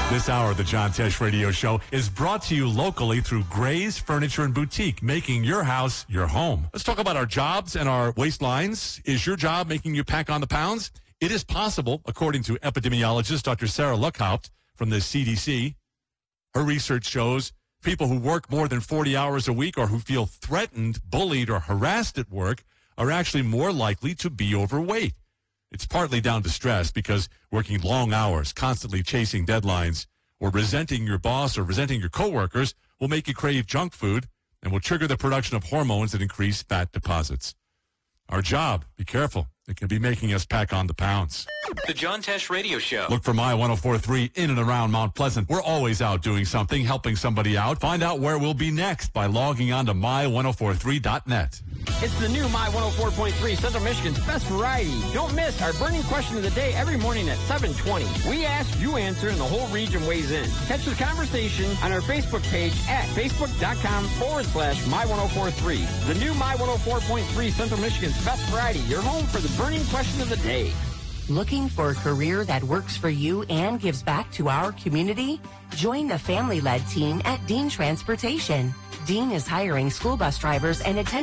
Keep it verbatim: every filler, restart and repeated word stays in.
This hour of the John Tesh Radio Show is brought to you locally through Gray's Furniture and Boutique, making your house your home. Let's talk about our jobs and our waistlines. Is your job making you pack on the pounds? It is possible, according to epidemiologist Doctor Sarah Luckhaupt from the C D C. Her research shows people who work more than forty hours a week or who feel threatened, bullied, or harassed at work are actually more likely to be overweight. It's partly down to stress because working long hours, constantly chasing deadlines, or resenting your boss or resenting your coworkers will make you crave junk food and will trigger the production of hormones that increase fat deposits. Our job, be careful, it can be making us pack on the pounds. The John Tesh Radio Show. Look for My one oh four point three in and around Mount Pleasant. We're always out doing something, helping somebody out. Find out where we'll be next by logging on to my ten forty-three dot net. It's the new My one oh four point three, Central Michigan's best variety. Don't miss our burning question of the day every morning at seven twenty. We ask, you answer, and the whole region weighs in. Catch the conversation on our Facebook page at facebook.com forward slash My one oh four point three. The new My one oh four point three, Central Michigan's best variety. Your home for the burning question of the day. Looking for a career that works for you and gives back to our community? Join the family-led team at Dean Transportation. Dean is hiring school bus drivers and attendants